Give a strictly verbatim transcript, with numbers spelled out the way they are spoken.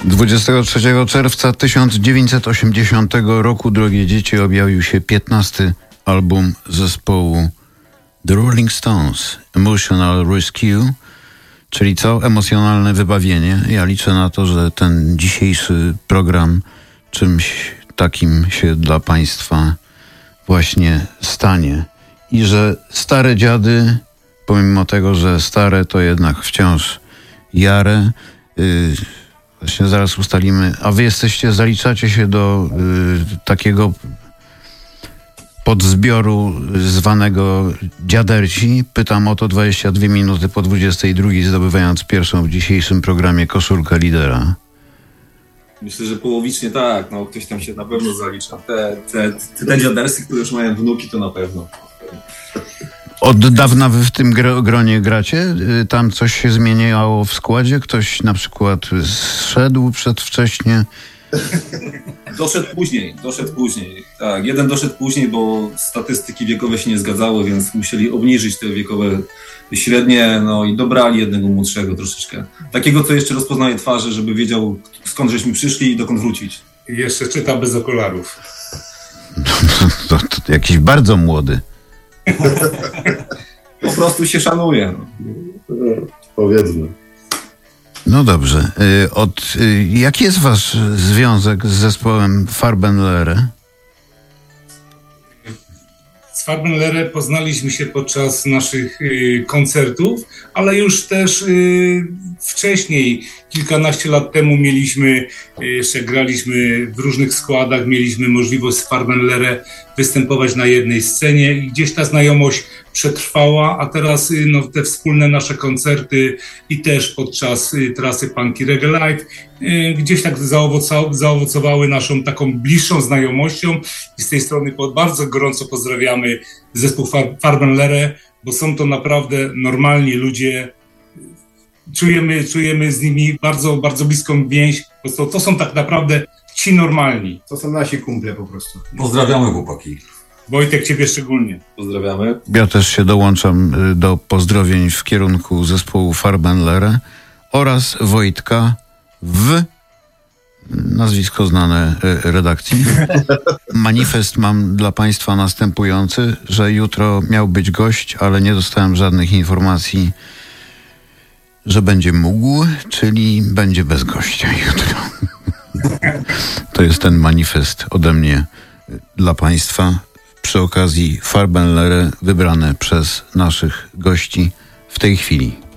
dwudziestego trzeciego czerwca tysiąc dziewięćset osiemdziesiątego roku, drogie dzieci, objawił się piętnasty album zespołu The Rolling Stones, Emotional Rescue, czyli co? Emocjonalne wybawienie. Ja liczę na to, że ten dzisiejszy program czymś takim się dla Państwa właśnie stanie. I że stare dziady, pomimo tego, że stare, to jednak wciąż jare. Yy, właśnie zaraz ustalimy. A wy jesteście, zaliczacie się do yy, takiego podzbioru zwanego dziaderci. Pytam o to dwadzieścia dwie minuty po dwudziestej drugiej, zdobywając pierwszą w dzisiejszym programie koszulkę lidera. Myślę, że połowicznie tak, no ktoś tam się na pewno zalicza. Te, te, te, te dziadersy, które już mają wnuki, to na pewno. Od dawna wy w tym gro, gronie gracie? Tam coś się zmieniało w składzie? Ktoś na przykład zszedł przedwcześnie? Doszedł później, doszedł później. Tak, jeden doszedł później, bo statystyki wiekowe się nie zgadzały, więc musieli obniżyć te wiekowe średnie, no i dobrali jednego młodszego troszeczkę. Takiego, co jeszcze rozpoznaje twarze, żeby wiedział, skąd żeśmy przyszli i dokąd wrócić. I jeszcze czyta bez okularów. To, to, to jakiś bardzo młody. Po prostu się szanuje. No. Powiedzmy. No dobrze. Od, jaki jest wasz związek z zespołem Farbenlehre? Z Farbenlehre poznaliśmy się podczas naszych y, koncertów, ale już też y, wcześniej, kilkanaście lat temu mieliśmy, y, jeszcze graliśmy w różnych składach, mieliśmy możliwość z Farbenlehre występować na jednej scenie i gdzieś ta znajomość przetrwała, a teraz y, no, te wspólne nasze koncerty i też podczas y, trasy Punky Reggae Live y, gdzieś tak zaowoca- zaowocowały naszą taką bliższą znajomością i z tej strony po, bardzo gorąco pozdrawiamy zespół Far- Farbenlehre, bo są to naprawdę normalni ludzie. Czujemy, czujemy z nimi bardzo, bardzo bliską więź, bo to, to są tak naprawdę ci normalni. To są nasi kumple po prostu. Pozdrawiamy, chłopaki. Wojtek, ciebie szczególnie. Pozdrawiamy. Ja też się dołączam do pozdrowień w kierunku zespołu Farbenlehre oraz Wojtka w nazwisko znane redakcji. Manifest mam dla Państwa następujący, że jutro miał być gość, ale nie dostałem żadnych informacji, że będzie mógł, czyli będzie bez gościa jutro. To jest ten manifest ode mnie dla Państwa przy okazji Farbenlehre wybrane przez naszych gości w tej chwili.